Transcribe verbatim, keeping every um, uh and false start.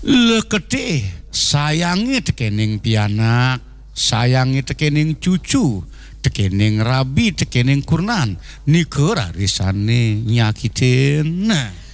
lekete sayangi tekening pianak, sayangi tekening cucu, tekening rabi, tekening kurnan, niker arisane nyakitin. Nah,